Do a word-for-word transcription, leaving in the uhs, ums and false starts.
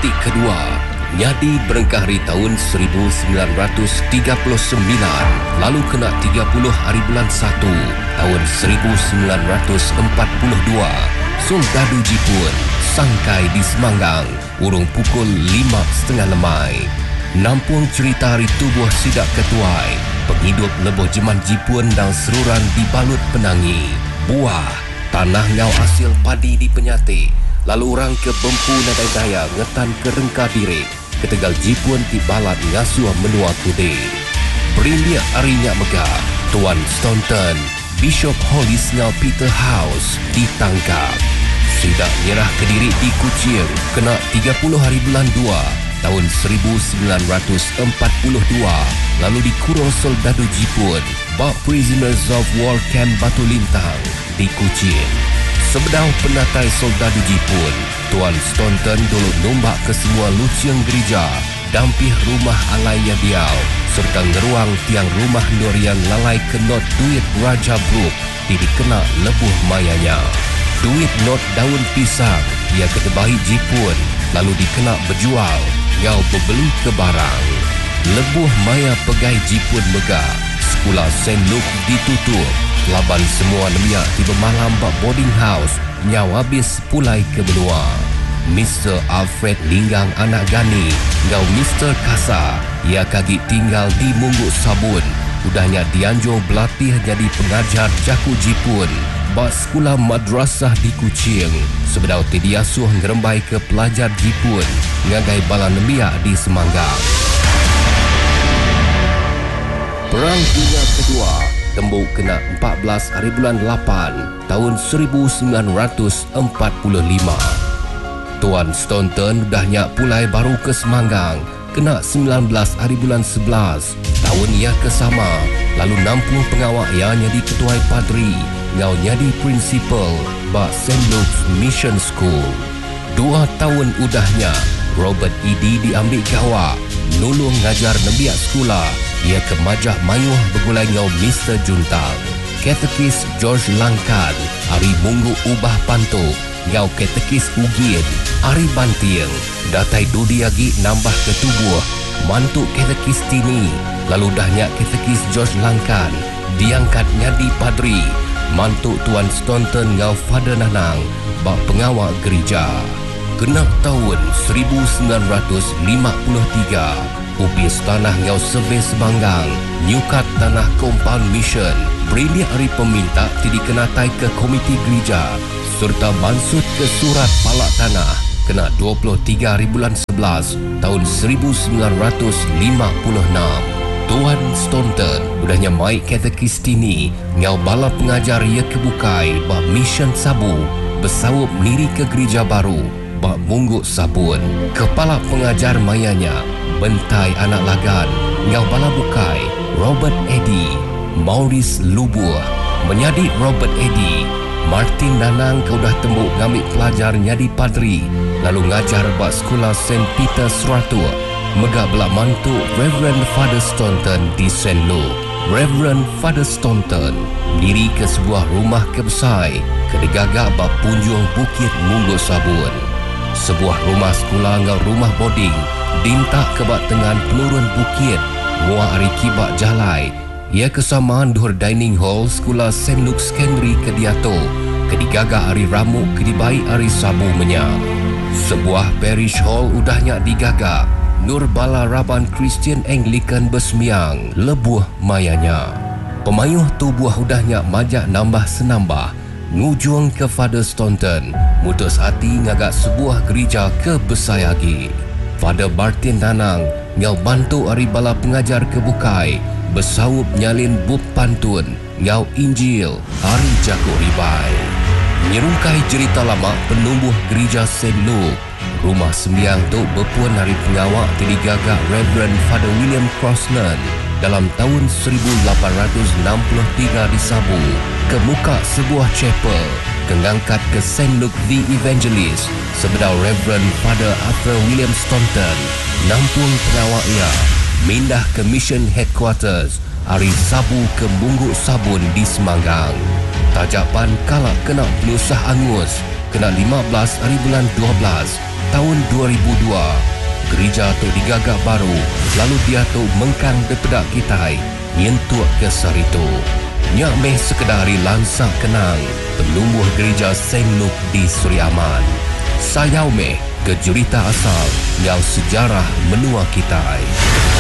detik kedua. Nyadi berengkah hari tahun seribu sembilan ratus tiga puluh sembilan, lalu kena tiga puluh hari bulan satu tahun seribu sembilan ratus empat puluh dua. Soldadu Jipun sangkai di Semanggang urung pukul lima setengah lemai. Nampung cerita hari tubuh sidak ketuai, penghidup leboh jeman Jipun dan seruran dibalut penangi. Buah, tanah ngau hasil padi di Penyate, lalu orang ke Bempu Nadai Daya ngetan ke Rengka Direk. Ketegal Jipun ti balat ngasuh menua kude. Berindia arinya megah, Tuan Staunton, Bishop Hollis ngau Peter House ditangkap. Sidak nyerah ke diri di Kuching, kena tiga puluh hari bulan dua tahun seribu sembilan ratus empat puluh dua, lalu dikurung soldadu Jipun bak Prisoners of War Camp Batu Lintang di Kuching. Sebedau penatai soldadu Jipun, Tuan Staunton dulu nombak ke semua luciang gereja, dampih rumah alai Yadiau, serta ngeruang tiang rumah Norian lalai ke not duit Raja Brooke di dikena lebuh mayanya. Duit not daun pisang ia ketebahi Jipun, lalu dikena berjual, ngau berbeli ke barang. Lebuh maya pegai Jipun megah, sekolah Saint Luke ditutup. Laban semua nemiak tiba malam bak boarding house, nyau habis pulai ke benua. Mister Alfred Linggang anak Gani, ngau Mister Kasa, ia kagik tinggal di Mungguk Sabun. Udahnya dianjur berlatih jadi pengajar jaku Jipun bak sekolah madrasah di Kuching. Sebedau tidiasuh ngerembai ke pelajar Jipun ngagai bala nemiak di Semanggang. Perang Dunia Kedua tembuk kena empat belas hari bulan lapan tahun seribu sembilan ratus empat puluh lima. Tuan Staunton dahnya pulai baru ke Semanggang, kena sembilan belas hari bulan sebelas tahun ia kesama, lalu nampung pengawak ia jadi ketua padri, ngau jadi prinsipal bak Saint Luke's Mission School. Dua tahun udahnya Robert Eddy diambil gawak, nulung ngajar nembiak sekolah. Ia ke Majah Mayuh bergulai ngau Mister Juntang. Katekis George Langkan, Ari Munggu Ubah Pantuk, ngau katekis Ugin, Ari Banting. Datai Dudi Agi nambah ke tubuh, mantuk katekis Tini. Lalu dahnya katekis George Langkan diangkat nyadi padri. Mantuk Tuan Staunton ngau Father Nanang, bak pengawal gereja. Genap tahun seribu sembilan ratus lima puluh tiga, upis tanah ngau Sebe Semanggang, nyukat tanah Compound Mission, berindia hari peminta tidak kenatai ke komiti gereja, serta mansut ke surat palak tanah, kena dua puluh tiga hari bulan sebelas tahun seribu sembilan ratus lima puluh enam. Tuan Staunton udahnya mai katekis Tini, ngau bala pengajar ia kebukai bak Mission Sabu, bersawup niri ke gereja baru, bak Mungguk Sabun. Kepala pengajar mayanya, Bentai Anak Lagan, ngau bala bukai, Robert Eddy, Maurice Lubuh, menyadi Robert Eddy. Martin Nanang kau dah tembuk ngambil pelajar nyadi padri, lalu ngajar bak sekolah Saint Peter Seratua. Megak belak mantuk Reverend Father Staunton di Saint Luke. Reverend Father Staunton diri ke sebuah rumah kebesai kedegagak bak punjung Bukit Mungguk Sabun. Sebuah rumah sekolah ngau rumah boarding dintak ke bak tengan penurun bukit muah ari kibak jalai. Ia kesamaan duhur dining hall sekolah Saint Luke Secondary ke Diato, kedigagak ari ramuk kedibai ari Sabu Menyak. Sebuah parish hall udahnya digagak, Nur Bala Raban Christian Anglican Besmiang, lebuh mayanya. Pemayuh tubuh udahnya majak nambah senambah, ngujung ke Father Staunton, mutus hati ngagak sebuah gereja ke Besayagi. Father Martin Nanang ngau bantu ari bala pengajar kebukai, bersawup nyalin bub pantun, ngau Injil, hari Jago Ribai. Nyerungkai cerita lama penumbuh gereja Saint Luke, rumah sembiang tu berpuan hari pengawak digagak Reverend Father William Crosland dalam tahun seribu lapan ratus enam puluh tiga di Sabu, ke muka sebuah chapel, kengangkat ke Saint Luke the Evangelist, sebedau Reverend Father Arthur William Staunton, nampung pengawak ia, mindah ke Mission Headquarters, hari Sabu ke Mungguk Sabun di Semanggang. Tajapan kalak kena pelusah angus, kena lima belas hari bulan dua belas tahun dua ribu dua, gereja tu digagah baru, lalu dia tu mengkang daripada kita nyentuh ke saritu. Nyak meh sekedari lansak kenang penumbuh gereja Saint Luke di Suriaman. Sayau meh ke jurita asal yang sejarah menua kita.